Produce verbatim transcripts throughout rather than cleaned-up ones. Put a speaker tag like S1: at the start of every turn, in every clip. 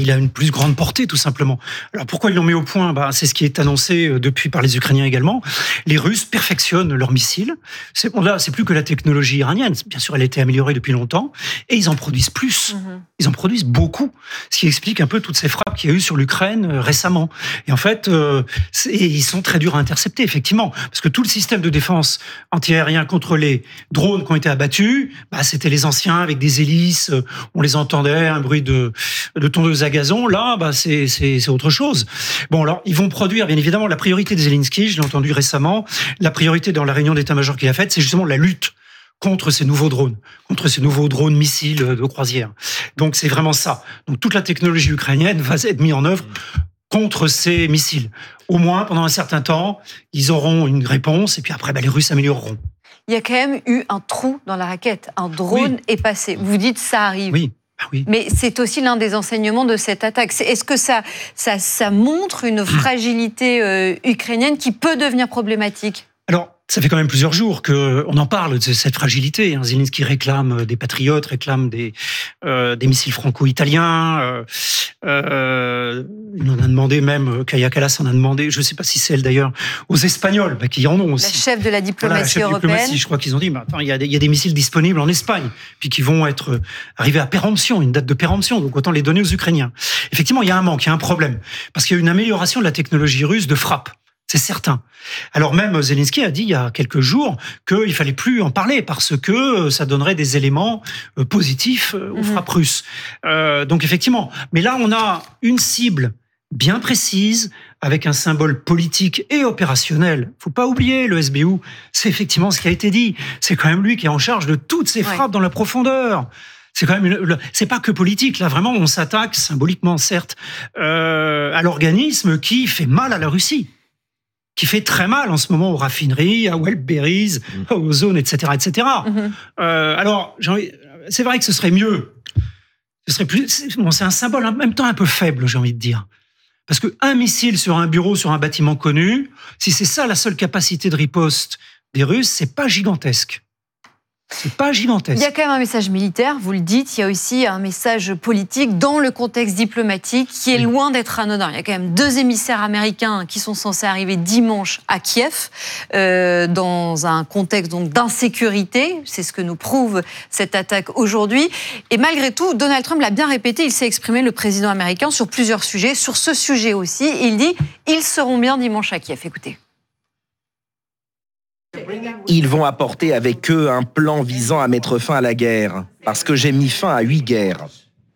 S1: il a une plus grande portée, tout simplement. Alors pourquoi ils l'ont mis au point? Bah, c'est ce qui est annoncé depuis par les Ukrainiens également. Les Russes perfectionnent leurs missiles. C'est, bon, là, c'est plus que la technologie iranienne. Bien sûr, elle a été améliorée depuis longtemps. Et ils en produisent plus. Mmh. Ils en produisent beaucoup. Ce qui explique un peu toutes ces frappes qu'il y a eu sur l'Ukraine euh, récemment. Et en fait, euh, ils sont très durs à intercepter, effectivement. Parce que tout le système de défense antiaérien contre les drones qui ont été abattus, bah, c'était les anciens avec des hélices. Euh, on les entendait, un bruit de, de tondeuse à gazon. Là, bah, c'est, c'est, c'est autre chose. Bon, alors, ils vont produire, bien évidemment, la priorité de Zelensky, je l'ai entendu récemment, la priorité dans la réunion d'état-major qu'il a faite, c'est justement la lutte contre ces nouveaux drones, contre ces nouveaux drones missiles de croisière. Donc c'est vraiment ça. Donc toute la technologie ukrainienne va être mise en œuvre contre ces missiles. Au moins, pendant un certain temps, ils auront une réponse et puis après, bah, les Russes amélioreront.
S2: Il y a quand même eu un trou dans la raquette. Un drone oui. est passé. Vous dites ça arrive.
S1: Oui. Oui.
S2: Mais c'est aussi l'un des enseignements de cette attaque. Est-ce que ça, ça, ça montre une fragilité euh, ukrainienne qui peut devenir problématique ?
S1: Alors, ça fait quand même plusieurs jours qu'on en parle de cette fragilité. Zelensky réclame des patriotes, réclame des, euh, des missiles franco-italiens. Euh, euh, il en a demandé même, Kaja Kallas en a demandé, je ne sais pas si c'est elle d'ailleurs, aux Espagnols, bah, qui en ont aussi.
S2: La chef de la diplomatie
S1: voilà, la chef
S2: européenne.
S1: De diplomatie, je crois qu'ils ont dit, bah, attends, il y a des, il y a des missiles disponibles en Espagne, puis qui vont être arrivés à péremption, une date de péremption, donc autant les donner aux Ukrainiens. Effectivement, il y a un manque, il y a un problème, parce qu'il y a une amélioration de la technologie russe de frappe. C'est certain. Alors même Zelensky a dit il y a quelques jours qu'il fallait plus en parler parce que ça donnerait des éléments positifs aux mmh. frappes russes. Euh, donc effectivement, mais là on a une cible bien précise avec un symbole politique et opérationnel. Faut pas oublier le S B U, c'est effectivement ce qui a été dit. C'est quand même lui qui est en charge de toutes ces frappes ouais. dans la profondeur. C'est quand même, une, c'est pas que politique. Là, vraiment, on s'attaque symboliquement, certes, euh, à l'organisme qui fait mal à la Russie. Qui fait très mal en ce moment aux raffineries, à Wildberries, mmh. aux zones, et cetera, et cetera. Mmh. Euh, alors, c'est vrai que ce serait mieux. Ce serait plus. C'est, bon, c'est un symbole en même temps un peu faible, j'ai envie de dire, parce que un missile sur un bureau, sur un bâtiment connu, si c'est ça la seule capacité de riposte des Russes, c'est pas gigantesque. C'est pas gigantesque.
S2: Il y a quand même un message militaire, vous le dites, il y a aussi un message politique dans le contexte diplomatique qui est oui. loin d'être anodin. Il y a quand même deux émissaires américains qui sont censés arriver dimanche à Kiev, euh, dans un contexte donc d'insécurité. C'est ce que nous prouve cette attaque aujourd'hui. Et malgré tout, Donald Trump l'a bien répété, il s'est exprimé, le président américain, sur plusieurs sujets. Sur ce sujet aussi, il dit « ils seront bien dimanche à Kiev ». Écoutez.
S3: Ils vont apporter avec eux un plan visant à mettre fin à la guerre, parce que j'ai mis fin à huit guerres.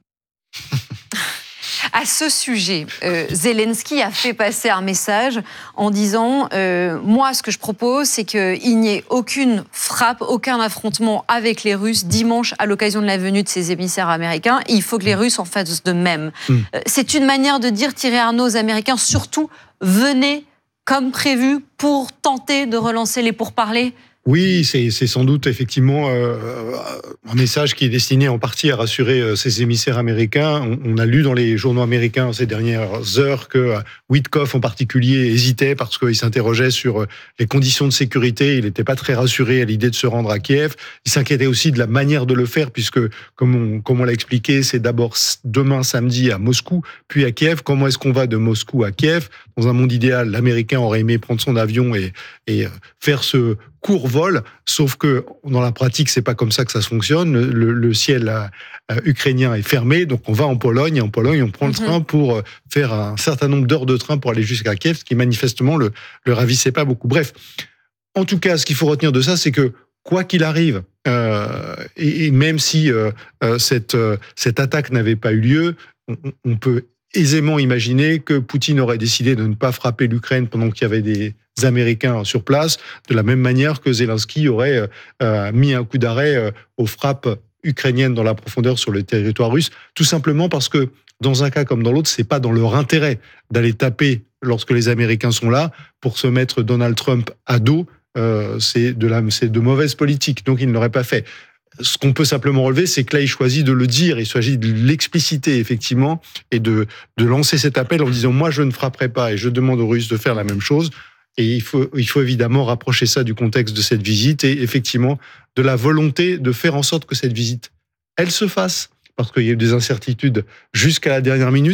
S2: À ce sujet, euh, Zelensky a fait passer un message en disant euh, « Moi, ce que je propose, c'est qu'il n'y ait aucune frappe, aucun affrontement avec les Russes dimanche à l'occasion de la venue de ces émissaires américains. Il faut que les Russes en fassent de même. Mm. » euh, C'est une manière de dire, Thierry Arnaud, aux Américains, surtout, venez comme prévu pour tenter de relancer les pourparlers ?
S4: Oui, c'est, c'est sans doute effectivement euh, un message qui est destiné en partie à rassurer euh, ces émissaires américains. On, on a lu dans les journaux américains ces dernières heures que euh, Witkoff en particulier hésitait parce qu'il s'interrogeait sur euh, les conditions de sécurité. Il n'était pas très rassuré à l'idée de se rendre à Kiev. Il s'inquiétait aussi de la manière de le faire puisque, comme on, comme on l'a expliqué, c'est d'abord demain samedi à Moscou, puis à Kiev. Comment est-ce qu'on va de Moscou à Kiev ? Dans un monde idéal, l'Américain aurait aimé prendre son avion et, et faire ce court vol, sauf que dans la pratique, c'est pas comme ça que ça se fonctionne. Le, le, le ciel euh, ukrainien est fermé, donc on va en Pologne, et en Pologne, on prend mm-hmm. le train pour faire un certain nombre d'heures de train pour aller jusqu'à Kiev, ce qui manifestement le, le ravissait pas beaucoup. Bref, en tout cas, ce qu'il faut retenir de ça, c'est que quoi qu'il arrive, euh, et, et même si euh, euh, cette, euh, cette attaque n'avait pas eu lieu, on, on peut aisément imaginer que Poutine aurait décidé de ne pas frapper l'Ukraine pendant qu'il y avait des Américains sur place, de la même manière que Zelensky aurait euh, mis un coup d'arrêt euh, aux frappes ukrainiennes dans la profondeur sur le territoire russe, tout simplement parce que dans un cas comme dans l'autre, c'est pas dans leur intérêt d'aller taper lorsque les Américains sont là pour se mettre Donald Trump à dos. Euh, c'est de la, c'est de mauvaise politique, donc il ne l'aurait pas fait. Ce qu'on peut simplement relever, c'est que là, il choisit de le dire, il s'agit de l'expliciter, effectivement, et de, de lancer cet appel en disant « moi, je ne frapperai pas et je demande aux Russes de faire la même chose ». Et il faut, il faut évidemment rapprocher ça du contexte de cette visite et effectivement de la volonté de faire en sorte que cette visite, elle se fasse, parce qu'il y a eu des incertitudes jusqu'à la dernière minute.